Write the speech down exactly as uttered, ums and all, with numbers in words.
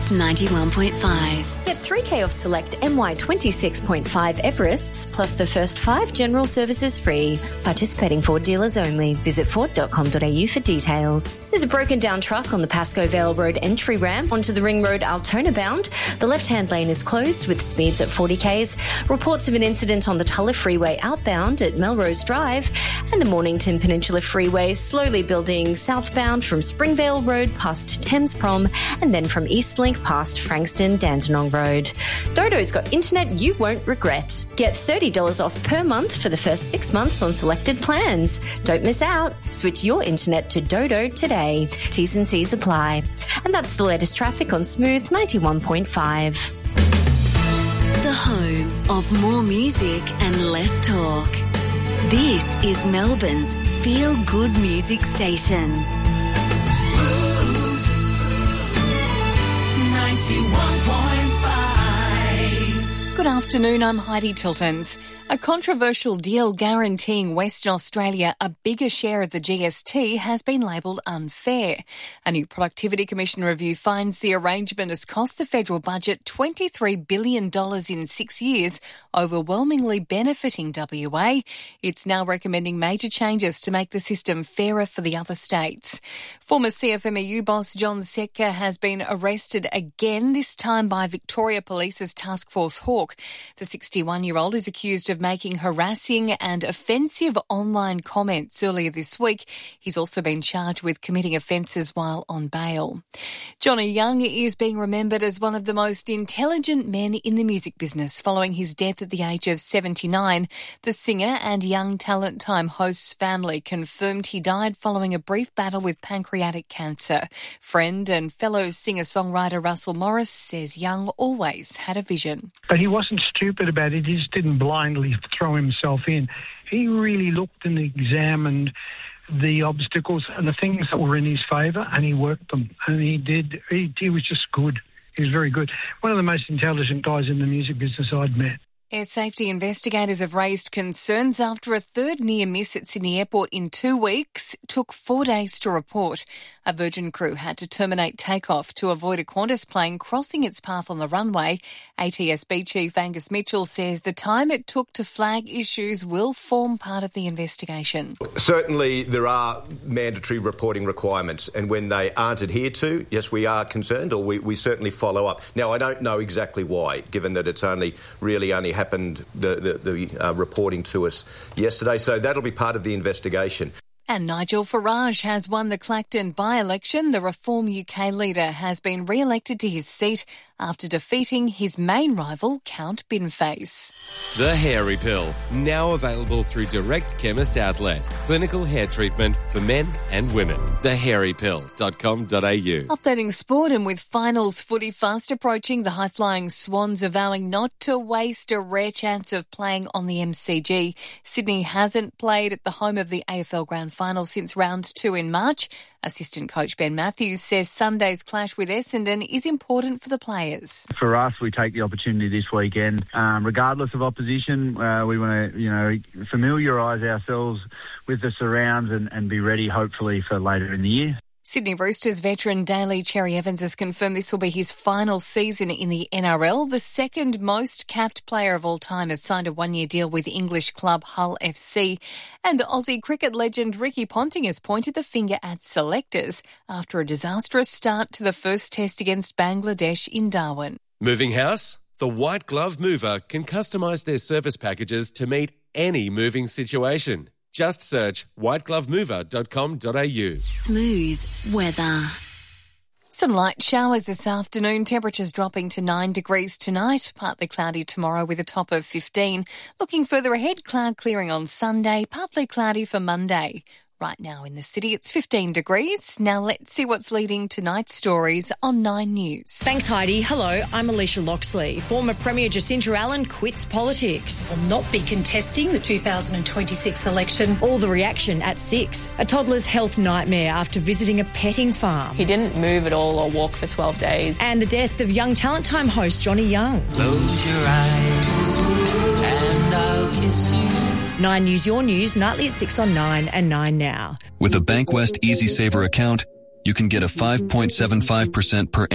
ninety-one point five. Get three K off select M Y twenty-six point five Everests, plus the first five general services free. Participating Ford dealers only. Visit ford dot com dot a u for details. There's a broken down truck on the Pascoe Vale Road entry ramp onto the Ring Road Altona bound. The left-hand lane is closed with speeds at forty kays. Reports of an incident on the Tulla Freeway outbound at Melrose Drive, and the Mornington Peninsula Freeway slowly building southbound from Springvale Road past Thames Prom, and then from Eastlink past Frankston Dandenong Road. Dodo's got internet you won't regret. Get thirty dollars off per month for the first six months on selected plans. Don't miss out. Switch your internet to Dodo today. T's and C's apply. And that's the latest traffic on Smooth ninety-one point five. The home of more music and less talk. This is Melbourne's feel-good music station. Smooth ninety-one point five. Good afternoon, I'm Heidi Tiltons. A controversial deal guaranteeing Western Australia a bigger share of the G S T has been labelled unfair. A new Productivity Commission review finds the arrangement has cost the federal budget twenty-three billion dollars in six years, overwhelmingly benefiting W A. It's now recommending major changes to make the system fairer for the other states. Former C F M E U boss John Setka has been arrested again, this time by Victoria Police's Task Force Hawk. The sixty-one-year-old is accused of making harassing and offensive online comments earlier this week. He's also been charged with committing offences while on bail. Johnny Young is being remembered as one of the most intelligent men in the music business following his death at the age of seventy-nine. The singer and Young Talent Time host's family confirmed he died following a brief battle with pancreatic cancer. Friend and fellow singer-songwriter Russell Morris says Young always had a vision. But he wasn't stupid about it. He just didn't blindly throw himself in. He really looked and examined the obstacles and the things that were in his favour, and he worked them. And he did. He, he was just good. He was very good. One of the most intelligent guys in the music business I'd met. Air safety investigators have raised concerns after a third near miss at Sydney Airport in two weeks took four days to report. A Virgin crew had to terminate takeoff to avoid a Qantas plane crossing its path on the runway. A T S B Chief Angus Mitchell says the time it took to flag issues will form part of the investigation. Certainly there are mandatory reporting requirements, and when they aren't adhered to, yes, we are concerned, or we, we certainly follow up. Now, I don't know exactly why, given that it's only really only happened, the, the, the uh, reporting to us yesterday. So that'll be part of the investigation. And Nigel Farage has won the Clacton by-election. The Reform U K leader has been re-elected to his seat after defeating his main rival, Count Binface. The Hairy Pill, now available through Direct Chemist Outlet. Clinical hair treatment for men and women. the hairy pill dot com dot a u. Updating sport, and with finals footy fast approaching, the high-flying Swans are vowing not to waste a rare chance of playing on the M C G. Sydney hasn't played at the home of the A F L Grand Final since round two in March. Assistant coach Ben Matthews says Sunday's clash with Essendon is important for the players. For us, we take the opportunity this weekend, um, regardless of opposition. Uh, we want to, you know, familiarise ourselves with the surrounds and, and be ready, hopefully, for later in the year. Sydney Roosters veteran Daly Cherry Evans has confirmed this will be his final season in the N R L. The second most capped player of all time has signed a one-year deal with English club Hull F C. And Aussie cricket legend Ricky Ponting has pointed the finger at selectors after a disastrous start to the first test against Bangladesh in Darwin. Moving house? The White Glove Mover can customise their service packages to meet any moving situation. Just search white glove mover dot com dot a u. Smooth weather. Some light showers this afternoon, temperatures dropping to nine degrees tonight, partly cloudy tomorrow with a top of fifteen. Looking further ahead, cloud clearing on Sunday, partly cloudy for Monday. Right now in the city, it's fifteen degrees. Now let's see what's leading tonight's stories on Nine News. Thanks, Heidi. Hello, I'm Alicia Loxley. Former Premier Jacinta Allen quits politics. Will not be contesting the two thousand twenty-six election. All the reaction at six. A toddler's health nightmare after visiting a petting farm. He didn't move at all or walk for twelve days. And the death of Young Talent Time host Johnny Young. Close your eyes and I'll kiss you. Nine News, your news, nightly at six on Nine and Nine Now. With a Bankwest EasySaver account, you can get a five point seven five percent per